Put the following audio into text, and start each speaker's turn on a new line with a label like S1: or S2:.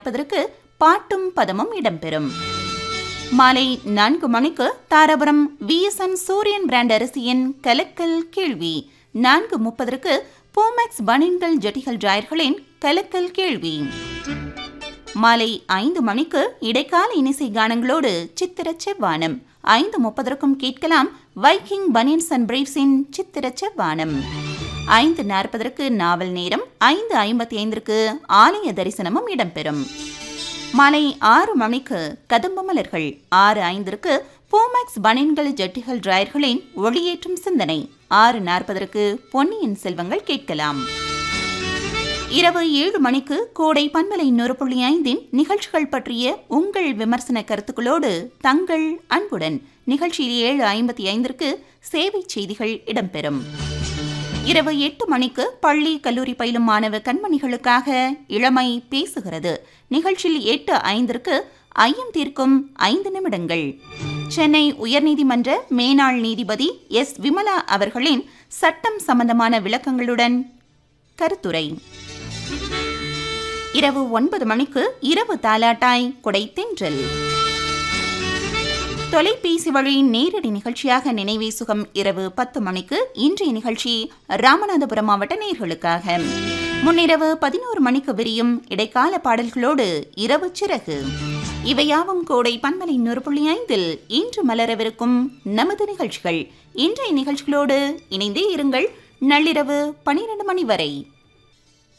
S1: பாட்டும் பதமும் இடம்பெறும். மாலை 4 மணிக்கு தாராபுரம் VSN சூரியன் பிராண்ட் அரிசியின் கலக்கல் கேள்வி. 4:30 பூமெக்ஸ் பனியன்கள் ஜட்டிகள் டிராயர்களின் கலக்கல் கேள்வி. மாலை 5 மணிக்கு இடைக்கால இனிசை கானங்களோடு சித்திர செவ்வானம். 5:30 கேட்கலாம் வைக்கிங் பனியன்ஸ் அண்ட் பிரீவ்ஸின் சித்திர செவ்வானம். 5:40 நாவல் நேரம். 5:55 ஆலய தரிசனமும் இடம்பெறும். மாலை 6 மணிக்கு கதம்ப மலர்கள். 6:05 பூமெக்ஸ் பனியன்கள் ஜட்டிகள் டிராயர்களின் ஒளியேற்றும் சிந்தனை. 6:40 பொன்னியின் செல்வங்கள் கேட்கலாம். இரவு 7 மணிக்கு கோடை பண்பலை 100.5 நிகழ்ச்சிகள் பற்றிய உங்கள் விமர்சன கருத்துக்களோடு தங்கள் அன்புடன் நிகழ்ச்சியில் 7:55 சேவை செய்திகள் இடம்பெறும். இரவு 8 மணிக்கு பள்ளி கல்லூரி பயிலும் மாணவ கண்மணிகளுக்காக இளமை பேசுகிறது. நிகழ்ச்சியில் 8:05 ஐயம் தீர்க்கும் 5 நிமிடங்கள். சென்னை உயர்நீதிமன்ற மேனாள் நீதிபதி S. விமலா அவர்களின் சட்டம் சம்பந்தமான விளக்கங்களுடன் கருத்துரை. இரவு 9 மணிக்கு இரவு தாலாட்டாய் கொடை தென்றல். தொலைபேசி வழி நேரடி நிகழ்ச்சியாக நினைவே சுகம். இரவு 10 மணிக்கு இன்றைய நிகழ்ச்சி ராமநாதபுரம் மாவட்ட நேயர்களுக்காக. முன்னிரவு 11 மணிக்கு விரியும் இடைக்கால பாடல்களோடு இரவு சிறகு. இவையாவும் கோடை பண்பலை 100.5 இன்று மலரவிருக்கும் நமது நிகழ்ச்சிகள். இன்றைய நிகழ்ச்சிகளோடு இணைந்தே இருங்கள். நள்ளிரவு 12 மணி வரை.